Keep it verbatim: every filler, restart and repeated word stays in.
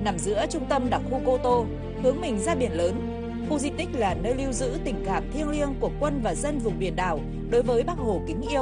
Nằm giữa trung tâm đặc khu Cô Tô, hướng mình ra biển lớn, khu di tích là nơi lưu giữ tình cảm thiêng liêng của quân và dân vùng biển đảo đối với Bác Hồ kính yêu.